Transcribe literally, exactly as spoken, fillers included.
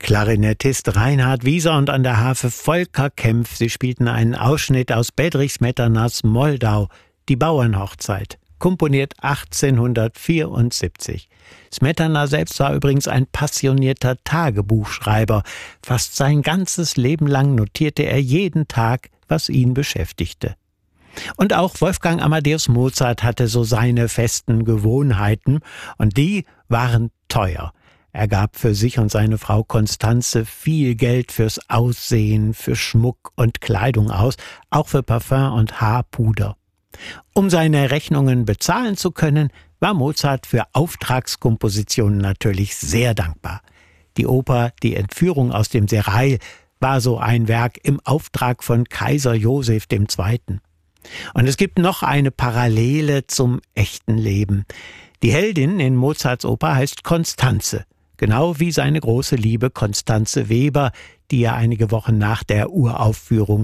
Klarinettist Reinhard Wieser und an der Harfe Volker Kempf. Sie spielten einen Ausschnitt aus Bedřich Smetanas Moldau, die Bauernhochzeit, komponiert achtzehnhundertvierundsiebzig. Smetana selbst war übrigens ein passionierter Tagebuchschreiber. Fast sein ganzes Leben lang notierte er jeden Tag, was ihn beschäftigte. Und auch Wolfgang Amadeus Mozart hatte so seine festen Gewohnheiten, und die waren teuer. Er gab für sich und seine Frau Constanze viel Geld fürs Aussehen, für Schmuck und Kleidung aus, auch für Parfum und Haarpuder. Um seine Rechnungen bezahlen zu können, war Mozart für Auftragskompositionen natürlich sehr dankbar. Die Oper Die Entführung aus dem Serail war so ein Werk im Auftrag von Kaiser Joseph der Zweite. Und es gibt noch eine Parallele zum echten Leben. Die Heldin in Mozarts Oper heißt Constanze, genau wie seine große Liebe Constanze Weber, die er einige Wochen nach der Uraufführung